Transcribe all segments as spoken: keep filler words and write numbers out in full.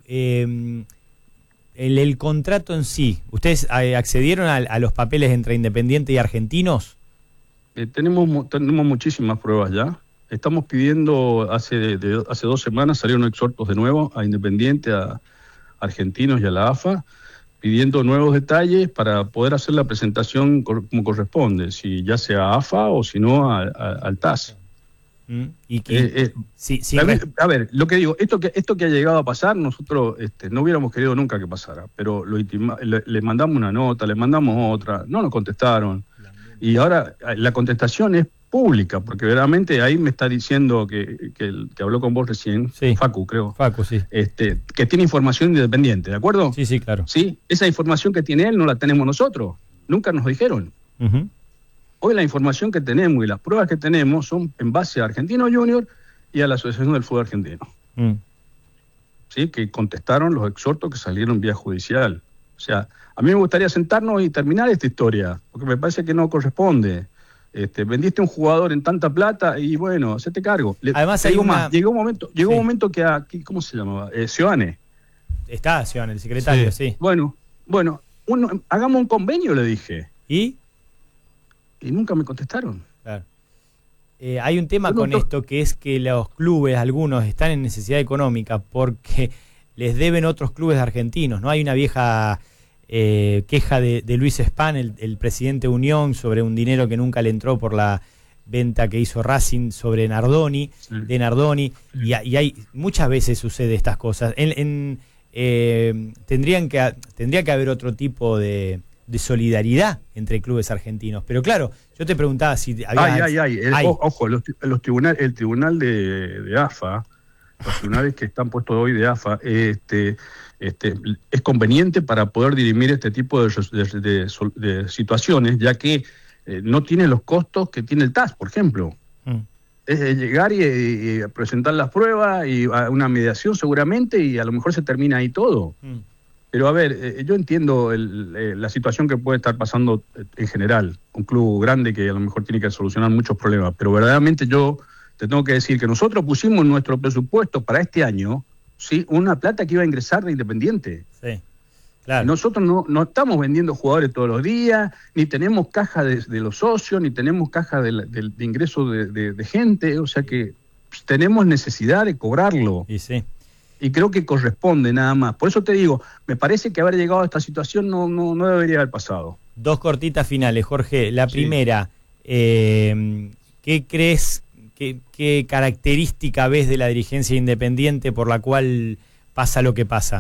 eh, el, el contrato en sí, ¿ustedes accedieron a, a los papeles entre Independiente y Argentinos? Eh, tenemos, tenemos muchísimas pruebas ya. Estamos pidiendo, hace, de, hace dos semanas salieron exhortos de nuevo a Independiente, a Argentinos y a la A F A, pidiendo nuevos detalles para poder hacer la presentación como corresponde, si ya sea a AFA o si no a, a, al T A S. Mm, y que, eh, eh, sí, sí, a, ver, a ver, lo que digo, esto que esto que ha llegado a pasar, nosotros este, no hubiéramos querido nunca que pasara, pero lo intima, le, le mandamos una nota, le mandamos otra, no nos contestaron, y ahora la contestación es pública, porque verdaderamente ahí me está diciendo que, que, el, que habló con vos recién, sí. Facu, creo. Facu, sí. Este, que tiene información independiente, ¿de acuerdo? Sí, sí, claro. Sí, esa información que tiene él no la tenemos nosotros, nunca nos dijeron. Uh-huh. Hoy la información que tenemos y las pruebas que tenemos son en base a Argentino Junior y a la Asociación del Fútbol Argentino. Mm. ¿Sí? Que contestaron los exhortos que salieron vía judicial. O sea, a mí me gustaría sentarnos y terminar esta historia, porque me parece que no corresponde. Este, vendiste un jugador en tanta plata y bueno, hacete cargo. Le, Además hay una... más, llegó un momento, llegó sí. un momento que a, ¿cómo se llamaba? Eh, Sioane. Está Sioane, el secretario, sí. sí. Bueno, bueno, uno, hagamos un convenio, le dije. ¿Y? Y nunca me contestaron. Claro. Eh, hay un tema bueno, con to... esto, que es que los clubes, algunos, están en necesidad económica porque les deben otros clubes argentinos, ¿no? Hay una vieja eh, queja de, de Luis Span, el, el presidente de Unión, sobre un dinero que nunca le entró por la venta que hizo Racing sobre Nardoni, sí. de Nardoni, sí. y, y hay muchas veces sucede estas cosas. En, en, eh, tendrían que tendría que haber otro tipo de de solidaridad entre clubes argentinos. Pero claro, yo te preguntaba si había... Ay, ay, ay, el, ay. Ojo, los, los tribunal, el tribunal de, de AFA, los tribunales que están puestos hoy de AFA, este, este, es conveniente para poder dirimir este tipo de, de, de, de situaciones, ya que eh, no tiene los costos que tiene el T A S, por ejemplo. Mm. Es de llegar y, y presentar las pruebas y a una mediación seguramente, y a lo mejor se termina ahí todo. Mm. Pero a ver, eh, yo entiendo el, eh, la situación que puede estar pasando en general, un club grande que a lo mejor tiene que solucionar muchos problemas, pero verdaderamente yo te tengo que decir que nosotros pusimos en nuestro presupuesto para este año, ¿sí?, una plata que iba a ingresar de Independiente. Sí, claro. Y nosotros no, no estamos vendiendo jugadores todos los días, ni tenemos caja de, de los socios, ni tenemos caja de, de, de ingreso de, de, de gente, o sea que pues, tenemos necesidad de cobrarlo. Y sí. Y creo que corresponde nada más. Por eso te digo, me parece que haber llegado a esta situación no, no, no debería haber pasado. Dos cortitas finales, Jorge. La primera, sí. eh, ¿qué crees, qué, qué característica ves de la dirigencia independiente por la cual pasa lo que pasa?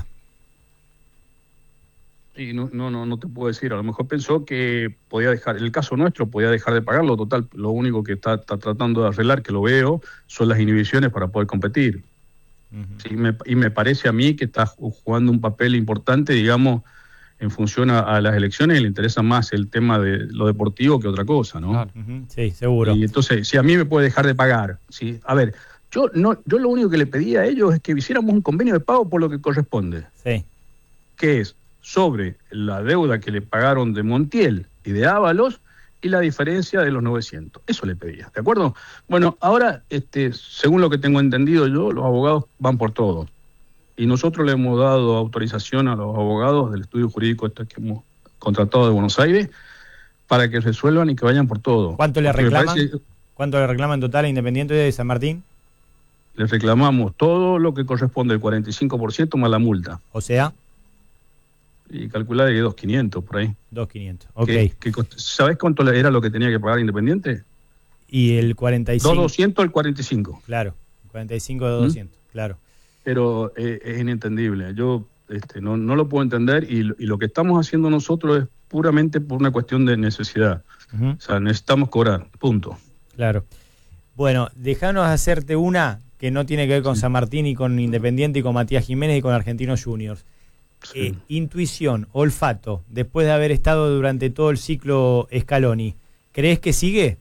Y no, no, no, no te puedo decir. A lo mejor pensó que podía dejar, en el caso nuestro, podía dejar de pagarlo. Total, lo único que está, está tratando de arreglar, que lo veo, son las inhibiciones para poder competir. Uh-huh. Sí, me, y me parece a mí que está jugando un papel importante, digamos, en función a, a las elecciones, y le interesa más el tema de lo deportivo que otra cosa, ¿no? Claro. Uh-huh. Sí, seguro. Y entonces, si a mí me puede dejar de pagar, ¿sí? A ver, yo no, yo lo único que le pedí a ellos es que hiciéramos un convenio de pago por lo que corresponde. Sí. Que es sobre la deuda que le pagaron de Montiel y de Ábalos, y la diferencia de los novecientos. Eso le pedía, ¿de acuerdo? Bueno, ahora, este, según lo que tengo entendido yo, los abogados van por todo. Y nosotros le hemos dado autorización a los abogados del estudio jurídico este que hemos contratado de Buenos Aires para que resuelvan y que vayan por todo. ¿Cuánto le reclaman? Parece, ¿Cuánto le reclaman total a Independiente de San Martín? Le reclamamos todo lo que corresponde, el cuarenta y cinco por ciento más la multa. O sea... Y calcular que dos mil quinientos por ahí. dos mil quinientos, ok. ¿Qué, qué, ¿Sabés cuánto era lo que tenía que pagar Independiente? Y el cuarenta y cinco. dos mil doscientos al cuarenta y cinco. Claro, cuarenta y cinco de dos mil doscientos, ¿Mm? Claro. Pero eh, es inentendible. Yo este, no, no lo puedo entender, y, y lo que estamos haciendo nosotros es puramente por una cuestión de necesidad. Uh-huh. O sea, necesitamos cobrar, punto. Claro. Bueno, déjanos hacerte una que no tiene que ver con sí. San Martín y con Independiente y con Matías Jiménez y con Argentinos Juniors. Sí. Eh, intuición, olfato, después de haber estado durante todo el ciclo Scaloni, ¿crees que sigue?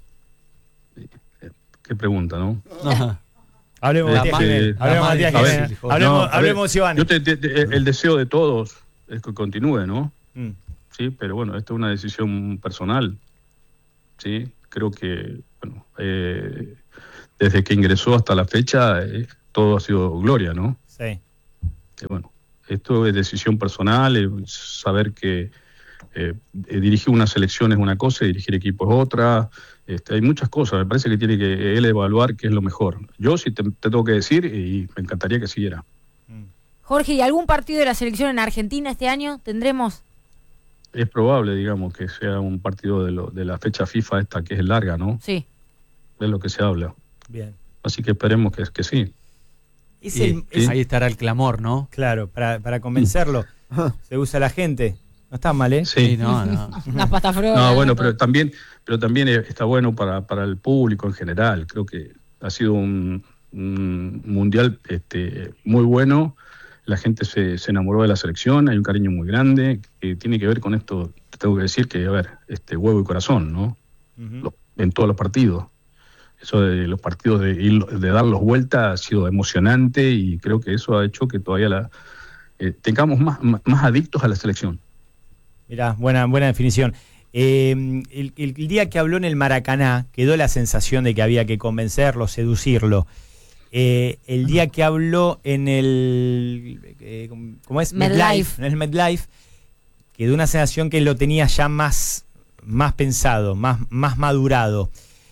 Qué pregunta, ¿no? Ajá. Hablemos de Matías Jiménez. Hablemos Matías Jiménez. Hablemos, hablemos Iván. Yo te, te, te, el deseo de todos es que continúe, ¿no? Mm. Sí, pero bueno, esta es una decisión personal. Sí, creo que, bueno, eh, desde que ingresó hasta la fecha, eh, todo ha sido gloria, ¿no? Sí. Eh, bueno, esto es decisión personal, eh, saber que eh, eh, dirigir una selección es una cosa y dirigir equipo es otra. Este, hay muchas cosas, me parece que tiene que él evaluar qué es lo mejor. Yo sí te, te tengo que decir, y me encantaría que siguiera. Jorge, ¿y algún partido de la selección en Argentina este año tendremos? Es probable, digamos, que sea un partido de, lo, de la fecha FIFA esta que es larga, ¿no? Sí. Es lo que se habla. Bien. Así que esperemos que, que sí. Es Y, el, es, ahí estará el clamor, ¿no? Claro, para, para convencerlo. Se usa la gente. No está mal, ¿eh? Sí, no, no. Las pastas frolas. No, bueno, pero también, pero también está bueno para, para el público en general. Creo que ha sido un, un mundial este, muy bueno. La gente se, se enamoró de la selección, hay un cariño muy grande, que tiene que ver con esto, te tengo que decir que, a ver, este huevo y corazón, ¿no? Uh-huh. Los, en todos los partidos. Eso de los partidos de, de darlos vuelta ha sido emocionante y creo que eso ha hecho que todavía la eh, tengamos más, más, más adictos a la selección. Mirá, buena, buena definición. Eh, el, el día que habló en el Maracaná quedó la sensación de que había que convencerlo, seducirlo. Eh, el día que habló en el eh, ¿cómo es? MetLife, en el MetLife, quedó una sensación que lo tenía ya más, más pensado, más, más madurado.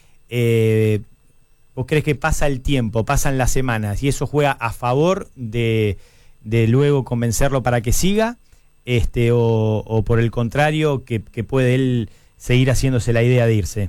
Eh, ¿Vos crees que pasa el tiempo, pasan las semanas y eso juega a favor de, de luego convencerlo para que siga? Este, o, o por el contrario, que, que puede él seguir haciéndose la idea de irse.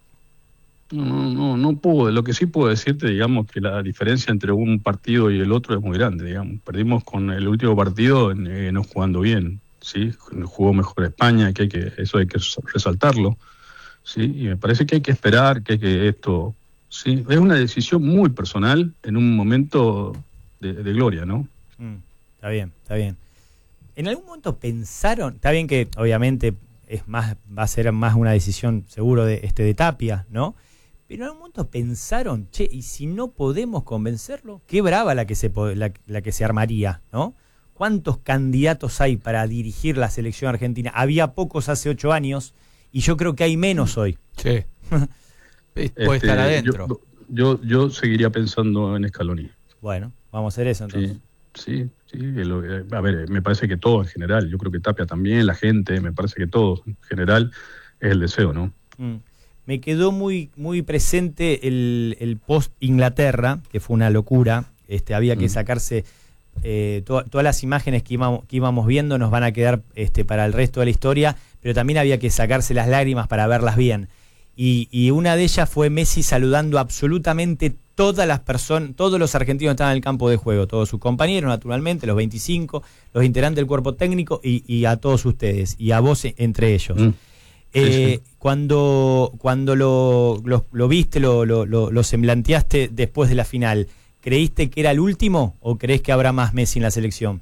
No, no, no, no puedo. Lo que sí puedo decirte, digamos, que la diferencia entre un partido y el otro es muy grande, digamos. Perdimos con el último partido eh, no jugando bien, ¿sí? Jugó mejor España, que hay que, eso hay que resaltarlo, ¿sí? Y me parece que hay que esperar, que hay que esto, ¿sí? Es una decisión muy personal en un momento de, de gloria, ¿no? Mm, está bien, está bien. ¿En algún momento pensaron, está bien que obviamente es más, va a ser más una decisión seguro de este de Tapia, ¿no? Pero en algún momento pensaron, che, y si no podemos convencerlo, qué brava la que se la, la que se armaría, ¿no? ¿Cuántos candidatos hay para dirigir la selección argentina? Había pocos hace ocho años y yo creo que hay menos hoy. Sí. Puede este, estar adentro. Yo, yo, yo seguiría pensando en Scaloni. Bueno, vamos a hacer eso entonces. Sí, sí, sí. Lo, a ver, me parece que todo en general, yo creo que Tapia también, la gente, me parece que todo en general es el deseo, ¿no? Mm. Me quedó muy muy presente el, el post Inglaterra, que fue una locura. Este, había que sacarse eh, to, todas las imágenes que íbamos, que íbamos viendo nos van a quedar este, para el resto de la historia, pero también había que sacarse las lágrimas para verlas bien. Y, y una de ellas fue Messi saludando absolutamente todas las personas, todos los argentinos que estaban en el campo de juego, todos sus compañeros, naturalmente, los veinticinco, los integrantes del cuerpo técnico y, y a todos ustedes, y a vos entre ellos. Mm. Eh, sí, sí. Cuando, cuando lo, lo, lo viste, lo, lo, lo semblanteaste después de la final, ¿creíste que era el último o crees que habrá más Messi en la selección?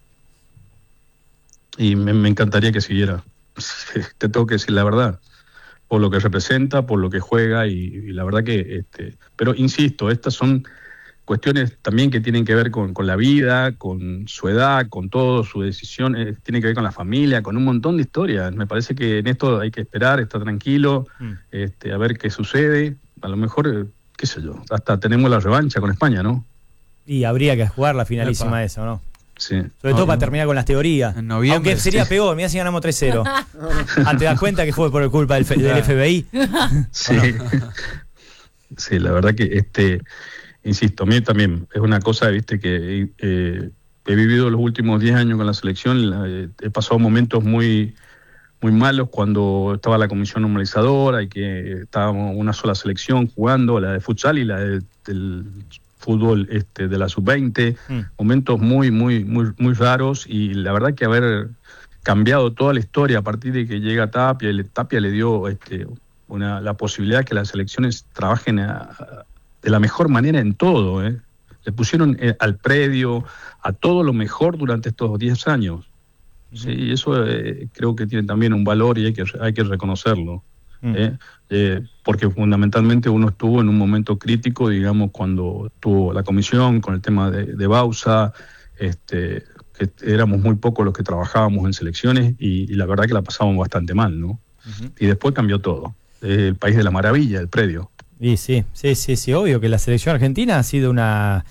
Y me, me encantaría que siguiera. Te tengo que decir la verdad, por lo que representa, por lo que juega y, y la verdad que... este pero insisto, estas son cuestiones también que tienen que ver con, con la vida, con su edad, con todo, su decisión, eh, tiene que ver con la familia, con un montón de historias. Me parece que en esto hay que esperar, estar tranquilo, mm. este, a ver qué sucede. A lo mejor, eh, qué sé yo, hasta tenemos la revancha con España, ¿no? Y habría que jugar la finalísima Epa. esa, ¿no? Sí. Sobre no, todo para terminar con las teorías. En noviembre, aunque sería sí. peor, mirá si ganamos tres cero. Ah, ¿te das cuenta que fue por culpa del, del F B I? Sí. Sí, la verdad que este... Insisto, a mí también es una cosa, viste, que eh, he vivido los últimos diez años con la selección, eh, he pasado momentos muy muy malos cuando estaba la comisión normalizadora y que estábamos una sola selección jugando, la de futsal y la de, del fútbol este, de la sub veinte, mm. momentos muy, muy, muy, muy raros y la verdad que haber cambiado toda la historia a partir de que llega Tapia, y Tapia le dio este, una, la posibilidad que las selecciones trabajen a, a de la mejor manera en todo, ¿eh? Le pusieron eh, al predio, a todo lo mejor durante estos diez años. Uh-huh. Sí, y eso eh, creo que tiene también un valor y hay que, hay que reconocerlo. Uh-huh. ¿eh? Eh, porque fundamentalmente uno estuvo en un momento crítico, digamos, cuando tuvo la comisión con el tema de, de Bausa, este, que éramos muy pocos los que trabajábamos en selecciones y, y la verdad que la pasábamos bastante mal, ¿no? Uh-huh. Y después cambió todo. Eh, el país de la maravilla, el predio. Y sí, sí, sí, sí, obvio que la selección argentina ha sido una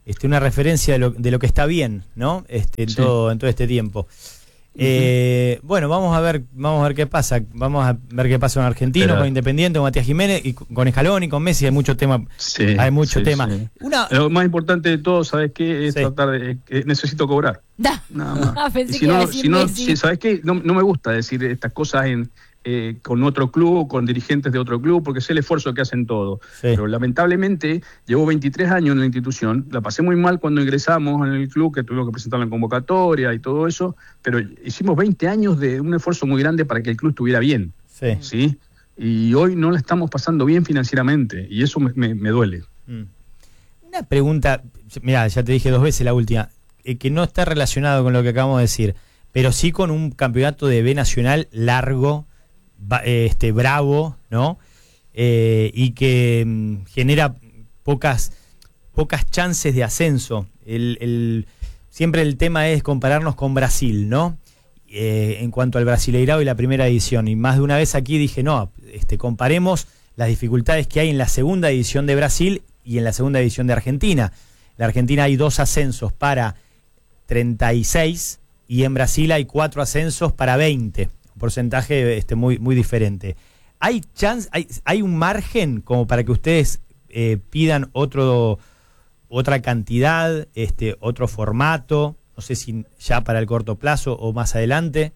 este, una referencia de lo, de lo que está bien, ¿no? Este, en, Sí. todo, en todo este tiempo. Eh, bueno, vamos a ver, vamos a ver qué pasa. Vamos a ver qué pasa con Argentino, Pero- con Independiente, con Matías Jiménez y con Scaloni, con Messi. Hay mucho tema. Sí, hay mucho sí, tema. sí. Una, Lo más importante de todo, ¿sabes qué? Es Sí. tratar de... que necesito cobrar. Da. Nada más. Ah, pensé Y si que iba a no, decir si no, Messi. si- ¿sabes qué? No, no me gusta decir estas cosas en eh, con otro club, con dirigentes de otro club, porque sé el esfuerzo que hacen todos. Sí. Pero lamentablemente, llevo veintitrés años en la institución, la pasé muy mal cuando ingresamos en el club, que tuvimos que presentar la convocatoria y todo eso, pero hicimos veinte años de un esfuerzo muy grande para que el club estuviera bien, sí. ¿sí? Y hoy no la estamos pasando bien financieramente, y eso me, me, me duele. Mm. Una pregunta, mira, ya te dije dos veces la última, eh, que no está relacionado con lo que acabamos de decir, pero sí con un campeonato de B nacional largo, ba- eh, este bravo, ¿no? Eh, y que mm, genera pocas pocas chances de ascenso. El, el- siempre el tema es compararnos con Brasil, ¿no? Eh, en cuanto al Brasileirao y la primera división. Y más de una vez aquí dije, no, este, comparemos las dificultades que hay en la segunda división de Brasil y en la segunda división de Argentina. En la Argentina hay dos ascensos para treinta y seis y en Brasil hay cuatro ascensos para veinte. Un porcentaje este, muy, muy diferente. ¿Hay chance, hay, hay un margen como para que ustedes eh, pidan otro otra cantidad, este, otro formato? No sé si ya para el corto plazo o más adelante.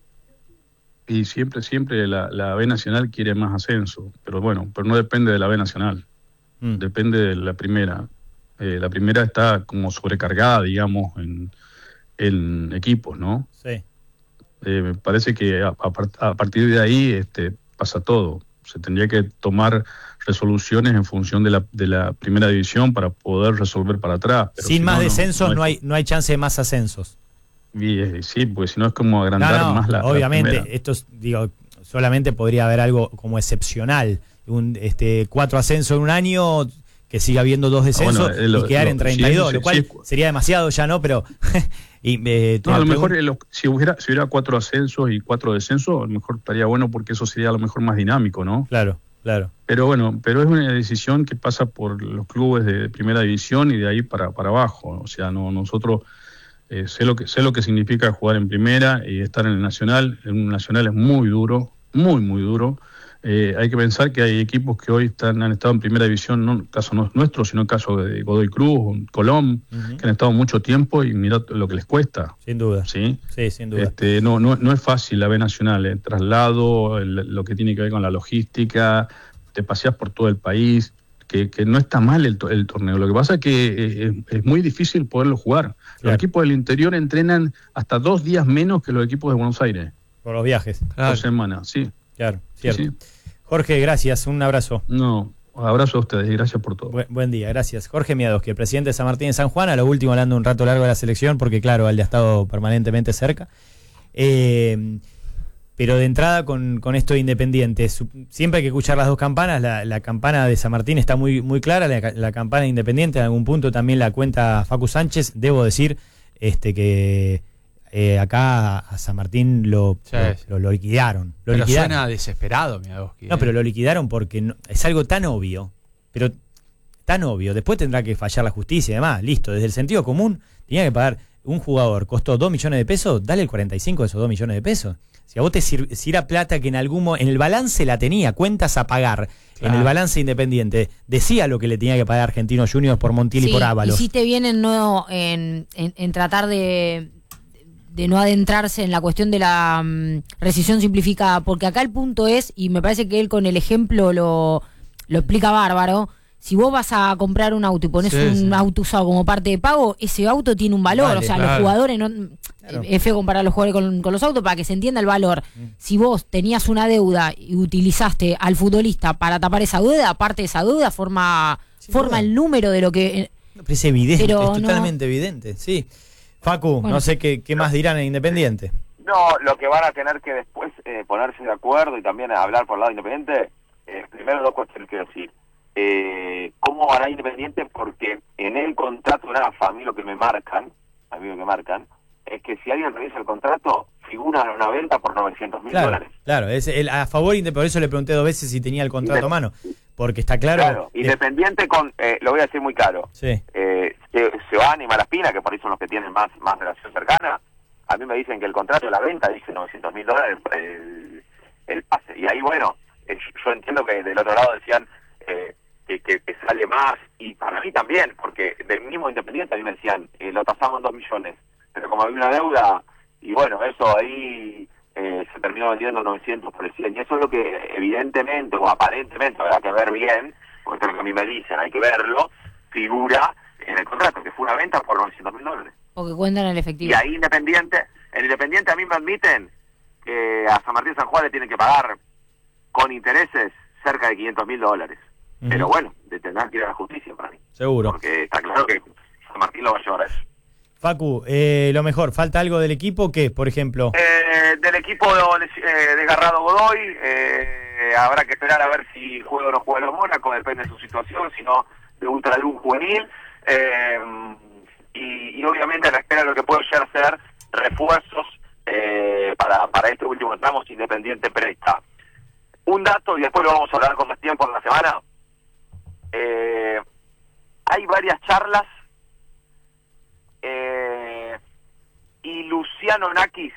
Y siempre, siempre la, la B Nacional quiere más ascenso, pero bueno, pero no depende de la B Nacional, Mm. depende de la primera. Eh, la primera está como sobrecargada, digamos, en, en equipos, ¿no? Sí. Eh, me parece que a, a part- a partir de ahí este, pasa todo. Se tendría que tomar resoluciones en función de la, de la primera división para poder resolver para atrás. Pero Sin si más no, no- descensos no no, hay- hay no hay chance de más ascensos. y, eh, sí, porque si no es como No, agrandar no, más la, la obviamente, primera. esto es, digo, solamente podría haber algo como excepcional, un este cuatro ascensos en un año, que siga habiendo dos descensos bueno, eh, lo- y quedar lo- en treinta y dos, sí, lo sí, cual sí. sería demasiado ya, ¿no? Pero y, eh, te No, a lo pregun- mejor eh, lo- si hubiera si hubiera cuatro ascensos y cuatro descensos, a lo mejor estaría bueno porque eso sería a lo mejor más dinámico, ¿no? Claro, claro. Pero bueno, pero es una decisión que pasa por los clubes de primera división y de ahí para, para abajo. O sea, no nosotros eh, sé lo que sé lo que significa jugar en primera y estar en el Nacional. En un Nacional es muy duro, muy muy duro. Eh, hay que pensar que hay equipos que hoy están han estado en primera división, no en caso no- nuestro, sino en caso de Godoy Cruz, Colón, Ujú. que han estado mucho tiempo y mira lo que les cuesta, Sin duda. ¿sí? Sí, sin duda. Este, no, no, no es fácil la B Nacional, el traslado, el- lo que tiene que ver con la logística, te paseas por todo el país, que, que no está mal el, to- el torneo. Lo que pasa es que eh, es, es muy difícil poderlo jugar. Claro. Los equipos del interior entrenan hasta dos días menos que los equipos de Buenos Aires Por los viajes. Claro. por semana, sí. Claro, Sí, cierto. sí. Jorge, gracias, un abrazo. No, abrazo a ustedes y gracias por todo. Buen, buen día, gracias. Jorge Miadoski, el presidente de San Martín de San Juan, a lo último hablando un rato largo de la selección, porque claro, él ha estado permanentemente cerca. Eh, pero de entrada con, con esto de Independiente, su- siempre hay que escuchar las dos campanas. La, la campana de San Martín está muy, muy clara, la, ca- la campana de Independiente en algún punto también la cuenta Facu Sánchez. Debo decir este que eh, acá a San Martín lo, Sí, lo, sí. lo- lo liquidaron. Lo Pero liquidaron. suena desesperado, Miadoski. No, ¿eh? pero lo liquidaron porque no- es algo tan obvio, pero tan obvio. Después tendrá que fallar la justicia y demás. Listo, desde el sentido común tenía que pagar. Un jugador costó dos millones de pesos, dale el cuarenta y cinco de esos dos millones de pesos. Si a vos te sir- si era plata que en algún mo- en el balance la tenía, cuentas a pagar, Claro. en el balance Independiente, decía lo que le tenía que pagar Argentino Juniors por Montiel y Sí, por Ábalos. hiciste bien en, no, en, en- en tratar de, de no adentrarse en la cuestión de la mm, rescisión simplificada, porque acá el punto es, y me parece que él con el ejemplo lo, lo explica bárbaro, si vos vas a comprar un auto y pones Sí, un sí. auto usado como parte de pago, ese auto tiene un valor, Vale, o sea, claro. los jugadores no... Claro. Es feo comparar a los jugadores con, con los autos para que se entienda el valor. Si vos tenías una deuda y utilizaste al futbolista para tapar esa deuda, aparte de esa deuda, forma, Sin forma duda. el número de lo que... eh, No, pero es evidente, Pero es no- totalmente evidente, sí. Facu, Bueno. no sé qué, qué más dirán en Independiente. No, lo que van a tener que después eh, ponerse de acuerdo y también hablar por el lado independiente, eh, primero dos cuestiones quiero decir. Eh, ¿Cómo hará Independiente? Porque en el contrato de AFA, a mí lo que me marcan, a mí lo que marcan, es que si alguien revisa el contrato, figura en una venta por novecientos mil Claro, dólares. claro, es el, a favor, por eso le pregunté dos veces si tenía el contrato a mano, porque está claro... Claro, eh, Independiente con, eh, lo voy a decir muy claro, sí. eh, Seoane y Malaspina, que por ahí son los que tienen más, más relación cercana, a mí me dicen que el contrato de la venta dice novecientos mil dólares el, el pase, y ahí bueno, eh, yo entiendo que del otro lado decían eh, que, que, que sale más, y para mí también, porque del mismo Independiente a mí me decían, eh, lo tasamos en dos millones, pero como había una deuda, y bueno, eso ahí eh, se terminó vendiendo novecientos por el cien, y eso es lo que evidentemente, o aparentemente, habrá que ver bien, porque esto es lo que a mí me dicen, hay que verlo, figura en el contrato, que fue una venta por novecientos mil dólares. Porque cuentan el efectivo. Y ahí Independiente, en Independiente a mí me admiten que a San Martín San Juan le tienen que pagar con intereses cerca de quinientos mil dólares. Uh-huh. Pero bueno, tendrán que ir a la justicia para mí. Seguro. Porque está claro que San Martín lo va a llevar a eso. Facu, eh, lo mejor, ¿falta algo del equipo? ¿Qué, por ejemplo? Eh, del equipo de, eh, de Garrado Godoy, eh, habrá que esperar a ver si juega o no juega los Mónacos, depende de su situación, si no debuta algún juvenil. Eh, y, y obviamente a la espera de lo que puede llegar a ser refuerzos eh, para, para este último tramo si Independiente presta. Un dato, y después lo vamos a hablar con más tiempo en la semana. Eh, hay varias charlas eh, y Luciano Nakis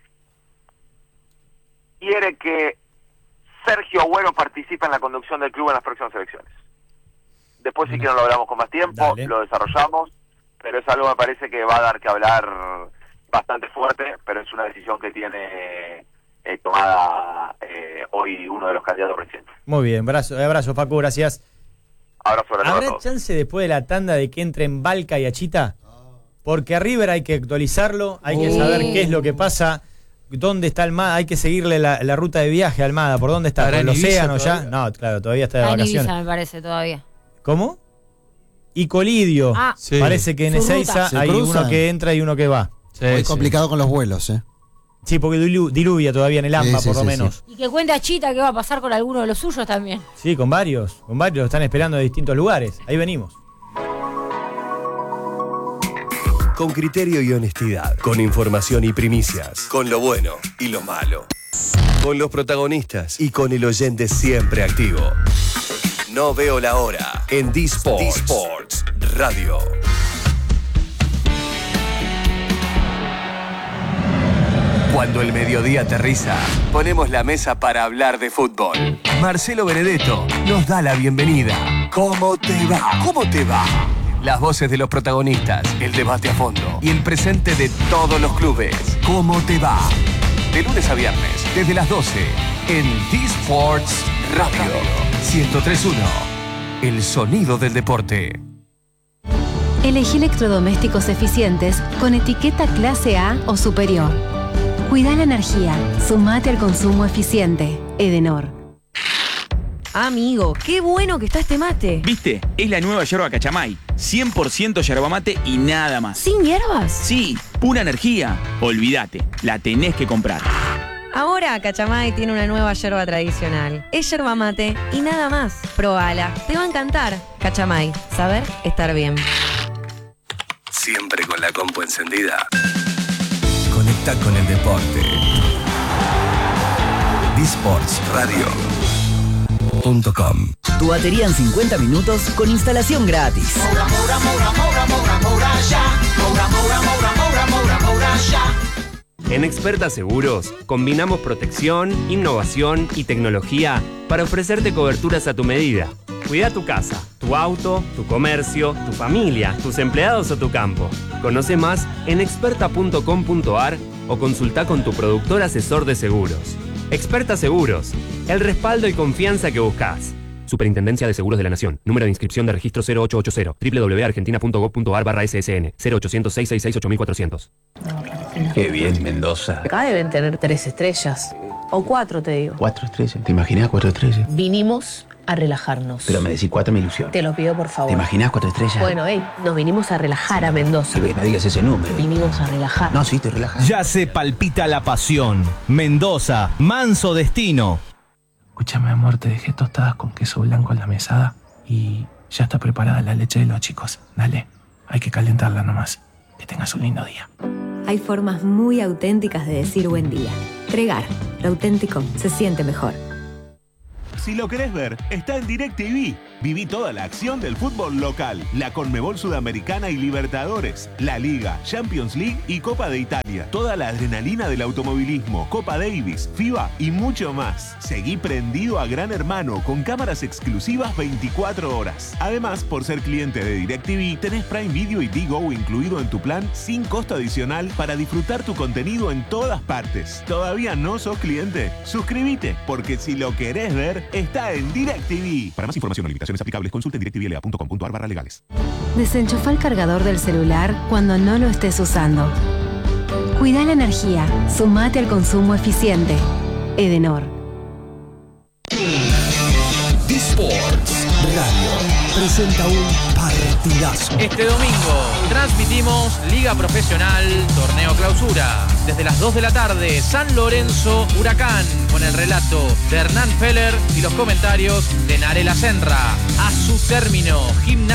quiere que Sergio Agüero participe en la conducción del club en las próximas elecciones. Después si quieren lo hablamos con más tiempo, Dale. Lo desarrollamos, pero es algo que me parece que va a dar que hablar bastante fuerte, pero es una decisión que tiene eh, tomada eh, hoy uno de los candidatos presidentes. Muy bien, abrazo, abrazo Facu, gracias. Abrazo a ¿Habrá chance después de la tanda de que entren Balca y Achita? Porque a River hay que actualizarlo, hay que saber qué es lo que pasa, dónde está Almada, hay que seguirle la, la ruta de viaje a Almada, ¿por dónde está? ¿Por el océano ya? No, claro, todavía está de está vacaciones. En Ibiza, me parece, todavía. ¿Cómo? Y Colidio. Ah, sí. Parece que en Ezeiza hay uno que entra y uno que va. Sí, Muy sí. complicado con los vuelos, ¿eh? Sí, porque dilu diluvia todavía en el AMBA, sí, sí, por lo sí, menos. Sí. Y que cuente a Chita qué va a pasar con alguno de los suyos también. Sí, con varios, con varios, lo están esperando de distintos lugares. Ahí venimos. Con criterio y honestidad, con información y primicias, con lo bueno y lo malo, con los protagonistas y con el oyente siempre activo. No veo la hora en D-Sports, D-Sports Radio. Cuando el mediodía aterriza, ponemos la mesa para hablar de fútbol. Marcelo Benedetto nos da la bienvenida. ¿Cómo te va? ¿Cómo te va? Las voces de los protagonistas, el debate a fondo y el presente de todos los clubes. ¿Cómo te va? De lunes a viernes, desde las doce, en D-Sports Radio. ciento tres punto uno. El sonido del deporte. Elegí electrodomésticos eficientes con etiqueta clase A o superior. Cuida la energía. Sumate al consumo eficiente. Edenor. Amigo, qué bueno que está este mate. ¿Viste? Es la nueva yerba Cachamay. cien por ciento yerba mate y nada más. ¿Sin hierbas? Sí, pura energía. Olvídate, la tenés que comprar. Ahora Cachamay tiene una nueva yerba tradicional. Es yerba mate y nada más. Probala, te va a encantar. Cachamay, saber estar bien. Siempre con la compu encendida. Conecta con el deporte. D Sports Radio punto com. Tu batería en cincuenta minutos con instalación gratis. Moura, moura, moura, moura, moura, moura, ya. Moura, moura, moura, moura, moura, moura, ya. En Experta Seguros combinamos protección, innovación y tecnología para ofrecerte coberturas a tu medida. Cuida tu casa, tu auto, tu comercio, tu familia, tus empleados o tu campo. Conoce más en experta punto com punto ar o consulta con tu productor asesor de seguros. Experta Seguros, el respaldo y confianza que buscas. Superintendencia de Seguros de la Nación. Número de inscripción de registro cero ocho ocho cero. doble u doble u doble u punto argentina punto gob punto ar barra S S N. cero ochocientos, seiscientos sesenta y seis, ocho mil cuatrocientos. Qué bien, Mendoza. Acá deben tener tres estrellas. O cuatro, te digo. Cuatro estrellas. ¿Te imaginas cuatro estrellas? Vinimos a relajarnos. Pero me decís cuatro, me ilusión. Te lo pido, por favor. ¿Te imaginas cuatro estrellas? Bueno, hey, nos vinimos a relajar a Mendoza. Sí, no digas ese número. Vinimos a relajar. No, sí, te relajas. Ya se palpita la pasión. Mendoza, manso destino. Escúchame, amor, te dejé tostadas con queso blanco en la mesada y ya está preparada la leche de los chicos. Dale, hay que calentarla nomás. Que tengas un lindo día. hay formas muy auténticas de decir buen día. Tregar, lo auténtico se siente mejor. Si lo querés ver, está en DirecTV. Viví toda la acción del fútbol local, la Conmebol Sudamericana y Libertadores, la Liga, Champions League y Copa de Italia. Toda la adrenalina del automovilismo, Copa Davis, FIBA y mucho más. Seguí prendido a Gran Hermano con cámaras exclusivas veinticuatro horas. Además, por ser cliente de DirecTV, tenés Prime Video y Digo incluido en tu plan sin costo adicional para disfrutar tu contenido en todas partes. ¿Todavía no sos cliente? Suscríbete, porque si lo querés ver, está en DirecTV. Para más información o limitaciones aplicables, consulte en directvla punto com punto ar barra legales. Desenchufa el cargador del celular cuando no lo estés usando. Cuida la energía. Sumate al consumo eficiente. Edenor. D-Sports Radio presenta un partidazo. Este domingo transmitimos Liga Profesional, Torneo Clausura. Desde las dos de la tarde, San Lorenzo Huracán, con el relato de Hernán Feller y los comentarios de Narela Senra. A su término, Gimnasia